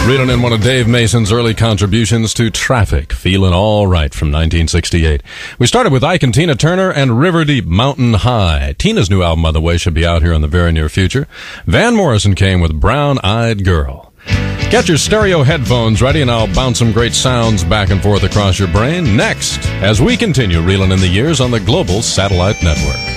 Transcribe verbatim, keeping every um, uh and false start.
Reeling in one of Dave Mason's early contributions to Traffic, Feeling All Right from nineteen sixty-eight. We started with Ike and Tina Turner and River Deep, Mountain High. Tina's new album, by the way, should be out here in the very near future. Van Morrison came with Brown Eyed Girl. Get your stereo headphones ready and I'll bounce some great sounds back and forth across your brain next as we continue reeling in the years on the Global Satellite Network.